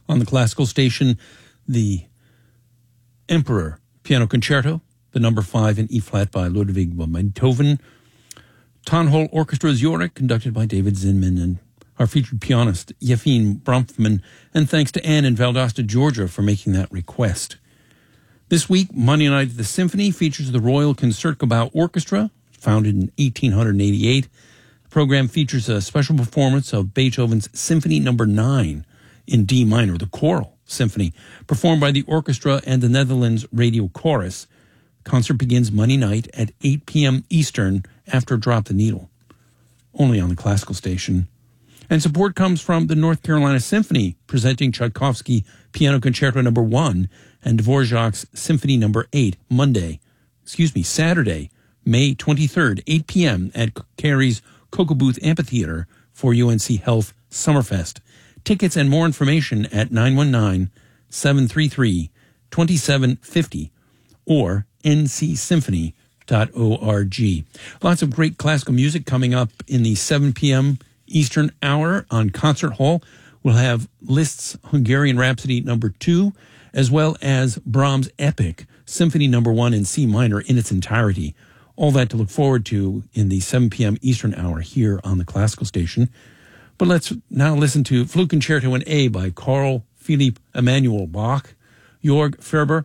On the classical station, the Emperor Piano Concerto, the number 5 in E-flat by Ludwig van Beethoven. Tonhol Orchestra Zurich, conducted by David Zinman, and our featured pianist, Yefim Bronfman, and thanks to Anne in Valdosta, Georgia, for making that request. This week, Monday Night at the Symphony features the Royal Concertgebouw Orchestra, founded in 1888. The program features a special performance of Beethoven's Symphony No. 9 in D minor, the choral symphony, performed by the orchestra and the Netherlands Radio Chorus. The concert begins Monday night at 8 p.m. Eastern after Drop the Needle, only on the classical station. And support comes from the North Carolina Symphony, presenting Tchaikovsky Piano Concerto No. 1 and Dvorak's Symphony No. 8, Saturday, May 23rd, 8 p.m. at Carey's Cocoa Booth Amphitheater for UNC Health Summerfest. Tickets and more information at 919-733-2750 or ncsymphony.org. Lots of great classical music coming up in the 7 p.m. Eastern hour on Concert Hall. We'll have Liszt's Hungarian Rhapsody No. 2, as well as Brahms' epic Symphony No. 1 in C minor in its entirety. All that to look forward to in the 7 p.m. Eastern hour here on the classical station. But let's now listen to Flute Concerto in A by Carl Philipp Emanuel Bach. Jörg Ferber